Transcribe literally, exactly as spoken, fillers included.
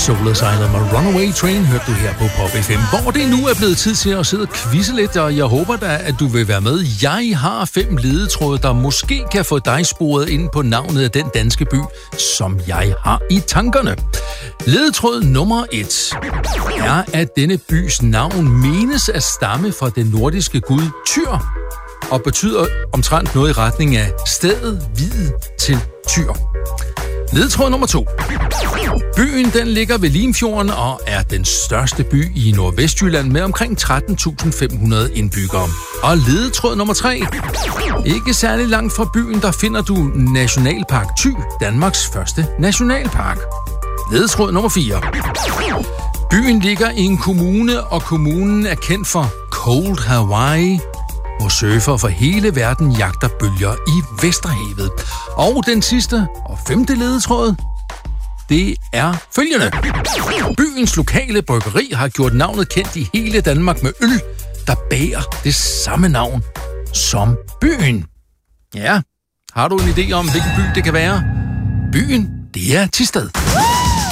Soul Asylum og Runaway Train hørte du her på Pop F M, hvor det nu er blevet tid til at sidde og quizze lidt, og jeg håber da, at du vil være med. Jeg har fem ledetråde, der måske kan få dig sporet ind på navnet af den danske by, som jeg har i tankerne. Ledetråd nummer et er, at denne bys navn menes at stamme fra den nordiske gud Tyr, og betyder omtrent noget i retning af stedet hvid til Tyr. Ledetråd nummer to. Byen den ligger ved Limfjorden og er den største by i Nordvestjylland med omkring tretten tusind fem hundrede indbyggere. Og ledetråd nummer tre. Ikke særlig langt fra byen, der finder du Nationalpark Thy, Danmarks første nationalpark. Ledetråd nummer fire. Byen ligger i en kommune, og kommunen er kendt for Cold Hawaii, hvor surfer fra hele verden jagter bølger i Vesterhavet. Og den sidste og femte ledetråd, det er følgende. Byens lokale bryggeri har gjort navnet kendt i hele Danmark med øl, der bærer det samme navn som byen. Ja, har du en idé om, hvilken by det kan være? Byen, det er Thisted.